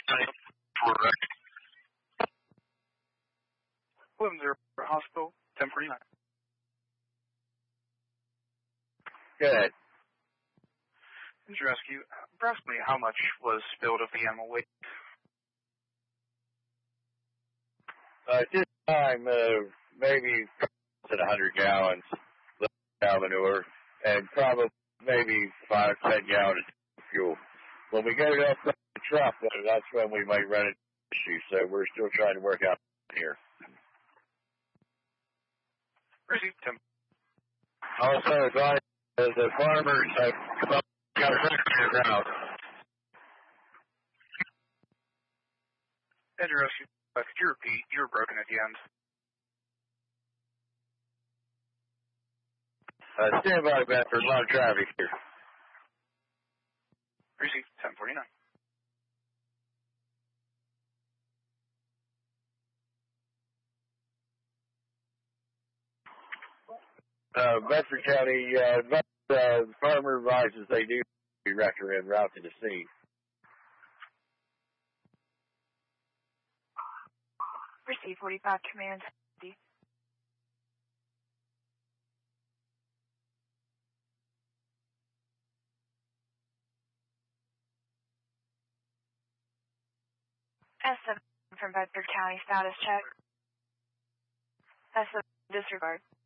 Williams Air Hospital, 1049. Go ahead. Engine rescue, approximately how much was spilled of the animal waste? At this time, maybe 100 gallons of cow manure and probably maybe 5, 10 gallons of fuel. When we get it up the truck, that's when we might run into issues. So we're still trying to work out here. Receive 10. Also, advise the farmers have got a record out. Engine rescue, could you repeat? You were broken at the end. Stand by, Ben, for a lot of traffic here. Receive 1049. Bedford County, the farmer advises they do be wrecker en route to the scene. Receive 45 command. S7 from Bedford County, status check. S7 disregard.